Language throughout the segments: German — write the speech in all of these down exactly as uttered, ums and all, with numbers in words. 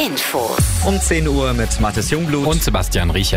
Infos. Um zehn Uhr mit Mathis Jungblut und Sebastian Riechel.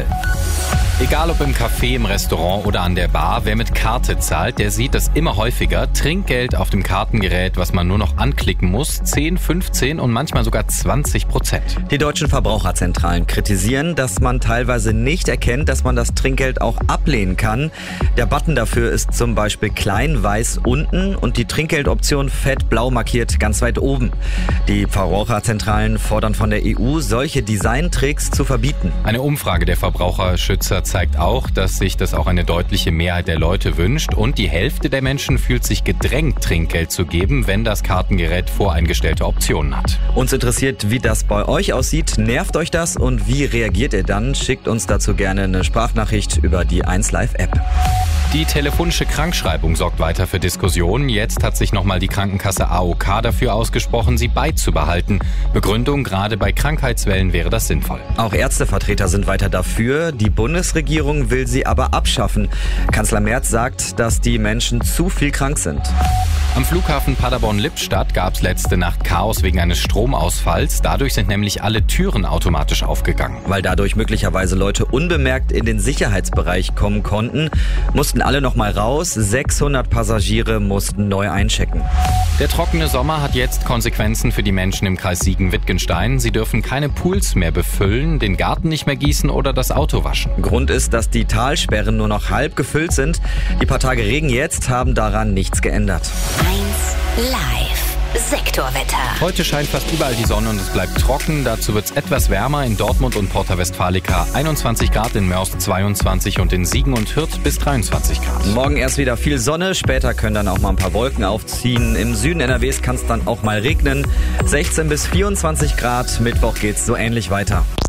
Egal ob im Café, im Restaurant oder an der Bar, wer mit Karte zahlt, der sieht das immer häufiger. Trinkgeld auf dem Kartengerät, was man nur noch anklicken muss, zehn, fünfzehn und manchmal sogar zwanzig Prozent. Die deutschen Verbraucherzentralen kritisieren, dass man teilweise nicht erkennt, dass man das Trinkgeld auch ablehnen kann. Der Button dafür ist zum Beispiel klein weiß unten und die Trinkgeldoption fett blau markiert ganz weit oben. Die Verbraucherzentralen fordern von der E U, solche Designtricks zu verbieten. Eine Umfrage der Verbraucherschützer zeigt auch, dass sich das auch eine deutliche Mehrheit der Leute wünscht und die Hälfte der Menschen fühlt sich gedrängt, Trinkgeld zu geben, wenn das Kartengerät voreingestellte Optionen hat. Uns interessiert, wie das bei euch aussieht. Nervt euch das und wie reagiert ihr dann? Schickt uns dazu gerne eine Sprachnachricht über die eins Live App. Die telefonische Krankschreibung sorgt weiter für Diskussionen. Jetzt hat sich nochmal die Krankenkasse A O K dafür ausgesprochen, sie beizubehalten. Begründung, gerade bei Krankheitswellen wäre das sinnvoll. Auch Ärztevertreter sind weiter dafür. Die Bundesregierung will sie aber abschaffen. Kanzler Merz sagt, dass die Menschen zu viel krank sind. Am Flughafen Paderborn-Lippstadt gab es letzte Nacht Chaos wegen eines Stromausfalls. Dadurch sind nämlich alle Türen automatisch aufgegangen. Weil dadurch möglicherweise Leute unbemerkt in den Sicherheitsbereich kommen konnten, mussten alle noch mal raus. sechshundert Passagiere mussten neu einchecken. Der trockene Sommer hat jetzt Konsequenzen für die Menschen im Kreis Siegen-Wittgenstein. Sie dürfen keine Pools mehr befüllen, den Garten nicht mehr gießen oder das Auto waschen. Grund ist, dass die Talsperren nur noch halb gefüllt sind. Die paar Tage Regen jetzt haben daran nichts geändert. eins Live Sektorwetter. Heute scheint fast überall die Sonne und es bleibt trocken. Dazu wird es etwas wärmer in Dortmund und Porta Westfalica einundzwanzig Grad, in Mörs zweiundzwanzig und in Siegen und Hürth bis dreiundzwanzig Grad. Morgen erst wieder viel Sonne, später können dann auch mal ein paar Wolken aufziehen. Im Süden N R Ws kann es dann auch mal regnen. sechzehn bis vierundzwanzig Grad, Mittwoch geht's so ähnlich weiter.